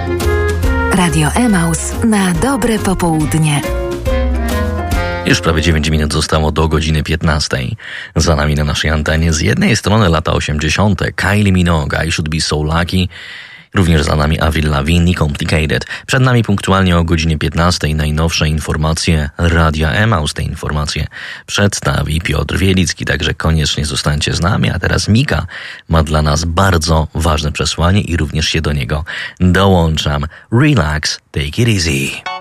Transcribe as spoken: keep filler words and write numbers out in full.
Radio Emaus na dobre popołudnie. Już prawie dziewięć minut zostało do godziny piętnastej. Za nami na naszej antenie z jednej strony lata osiemdziesiąte. Kylie Minogue, I Should Be So Lucky. Również za nami Avril Lavigne i Complicated. Przed nami punktualnie o godzinie piętnastej najnowsze informacje Radia Emaus. Te informacje przedstawi Piotr Wielicki, także koniecznie zostańcie z nami. A teraz Mika ma dla nas bardzo ważne przesłanie i również się do niego dołączam. Relax, take it easy.